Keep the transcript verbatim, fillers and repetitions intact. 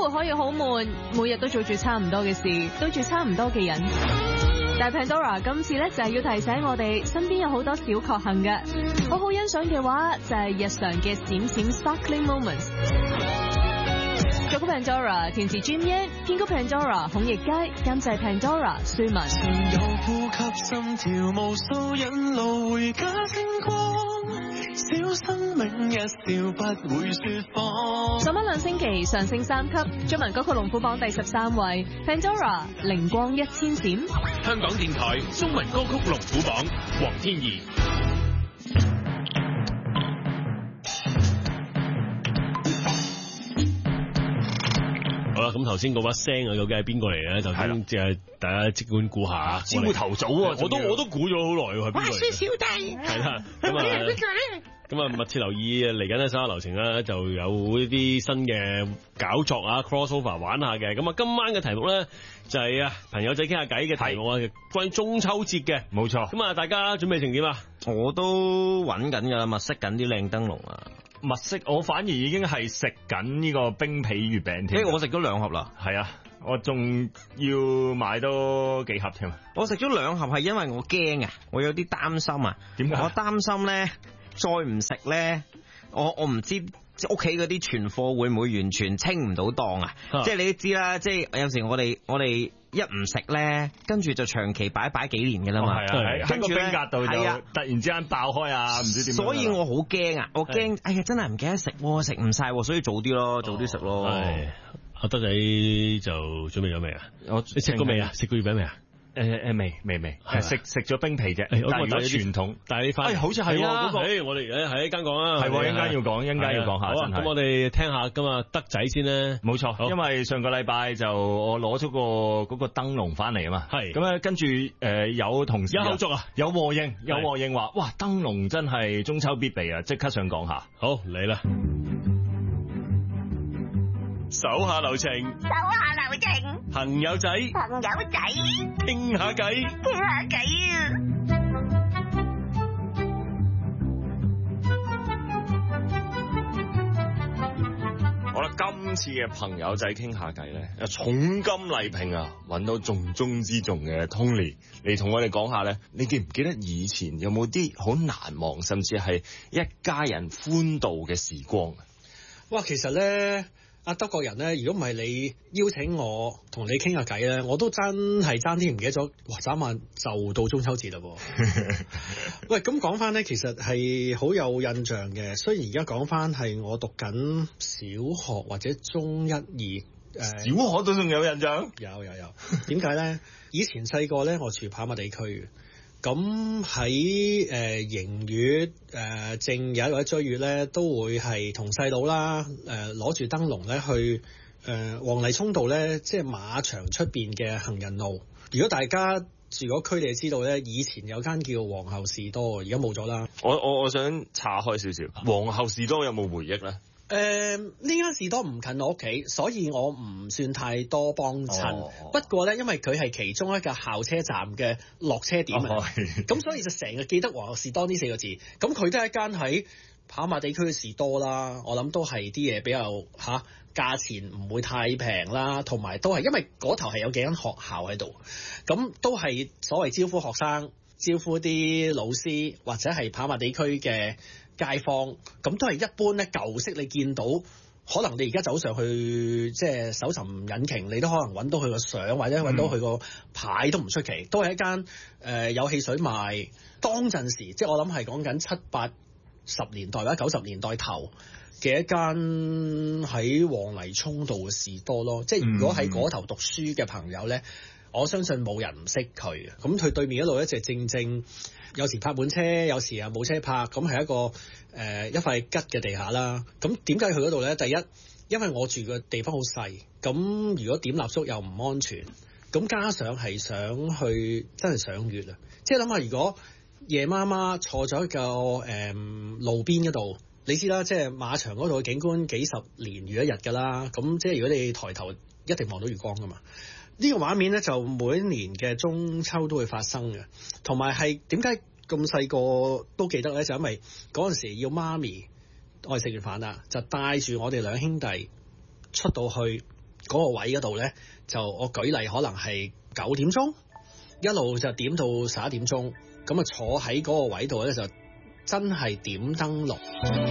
活可以好悶，每日都做住差唔多嘅事，對住差唔多嘅人。但係 Pandora 今次咧就係要提醒我哋，身邊有好多小確幸嘅。我好欣賞嘅話就係日常嘅閃閃 sparkling moments。作曲 Pandora， 填詞 Jim Yang， 編曲 Pandora， 孔奕佳，監製 Pandora， 舒文。 有呼吸心跳無數引路回家星光，小生命一笑不會説謊。 上一兩星期上升三級，中文歌曲龍虎榜第十三位 Pandora， 靈光一千閃。 香港電台中文歌曲龍虎榜，黃天怡。好啦，咁頭先嗰把聲啊，究竟係邊個嚟咧？就先即係大家即管估下。 招頭早啊！ 我都我都估咗好耐喎，係邊個嚟？ 話說小弟係啦，咁啊，咁啊，密切留意嚟緊咧，稍後流程咧就有呢啲新嘅搞作啊 ，crossover 玩下嘅。咁啊，今晚嘅題目咧就係啊朋友仔傾下偈嘅題目啊，關於中秋節嘅。 冇錯。 咁啊，大家準備成點啊？ 我都揾緊噶啦，物色緊啲靚燈籠啊！ 物色，我反而已經係食緊呢個冰皮月餅添。 誒，我食咗兩盒啦。 係啊，我仲要買多幾盒添。 我食咗兩盒係因為我驚啊，我有啲擔心啊。 點解？ 我擔心咧，再唔食咧，我我唔知屋企嗰啲存貨會唔會完全清唔到檔啊？即係你都知啦，即係有時我哋我哋一唔食咧，跟住就長期擺擺幾年嘅啦嘛。 係啊，喺個冰格度就突然之間爆開啊，唔知點。 所以我好驚啊！我驚，哎呀，真係唔記得食，食唔晒，所以早啲咯，早啲食咯。 阿德仔就準備咗未啊？我你食過未啊？食過月餅未啊？ 誒誒未未未，係食食咗冰皮啫。但係如果傳統， 但係你翻， 好似係嗰個。 誒，我哋誒喺一間講啊， 係一間要講，一間要講下。 好啊，咁我哋聽下今日德仔先咧。 冇錯，因為上個禮拜就我攞咗個嗰個燈籠翻嚟啊嘛。係咁咧，跟住誒有同事有後續啊，有和應，有和應話，哇，燈籠真係中秋必備啊！即刻想講下。 好嚟啦。手下留情， 手下留情， 朋友仔， 朋友仔， 傾下偈， 傾下偈啊！ 好啦，今次嘅朋友仔傾下偈咧，有重金禮聘啊，揾到重中之重嘅 Tony 嚟同我哋講下咧，你記唔記得以前有冇啲好難忘，甚至係一家人歡度嘅時光啊？ 哇，其實咧。阿德國人咧，如果唔係你邀請我同你傾下偈咧，我都真係爭啲唔記得咗。哇！眨晚就到中秋節啦喎。喂，咁講翻咧，其實係好有印象嘅。雖然而家講翻係我讀緊小學或者中一二，誒、呃， 小學都仲有印象？ 有有有。點解咧？以前細個咧，我住跑馬地區嘅。咁喺誒迎月、誒、呃、正日或者追月咧，都會係同細佬啦，誒攞住燈籠咧去誒黃泥涌道咧，即係馬場出邊嘅行人路。如果大家住嗰區，你就知道咧，以前有間叫皇后士多，而家冇咗啦。 我我我想岔開少少，皇后士多有冇回憶咧？ 誒呢間士多唔近我屋企，所以我唔算太多幫襯。哦、不過咧，因為佢係其中一個校車站嘅落車點啊，咁、哦、所以就成日記得皇后士多呢四個字。咁佢都係一間喺跑馬地區嘅士多啦。我諗都係啲嘢比較嚇價錢唔會太平啦，同埋都係因為嗰頭係有幾間學校喺度，咁都係所謂招呼學生、招呼啲老師或者係跑馬地區嘅街坊，咁都係一般咧舊式，你見到可能你而家走上去即係搜尋引擎，你都可能揾到佢個相或者揾到佢個牌都唔出奇，嗯、都係一間誒、呃、有汽水賣。當陣時即係我諗係講緊七八十年代或者九十年代頭嘅一間喺黃泥涌道嘅士多咯。即係如果喺嗰頭讀書嘅朋友咧，我相信冇人唔識佢。咁佢對面嗰度咧就正正有時泊滿車，有時又冇車泊，咁係一個誒、呃、一塊吉嘅地下啦。咁點解去嗰度咧？第一，因為我住嘅地方好細，咁如果點蠟燭又唔安全，咁加上係想去真係賞月啊！即係諗下，如果夜媽媽坐咗一個誒、呃、路邊嗰度，你知啦，即係馬場嗰度嘅景觀幾十年如一日㗎啦。咁即係如果你抬頭一定望到月光㗎嘛。呢個畫面咧就每一年嘅中秋都會發生嘅，同埋係點解咁細個都記得咧？就因為嗰陣時要媽咪我哋食完飯啦，就帶住我哋兩兄弟出到去嗰個位嗰度咧，就我舉例可能係九點鐘，一路就點到十一點鐘，咁啊坐喺嗰個位度咧就真係點燈籠。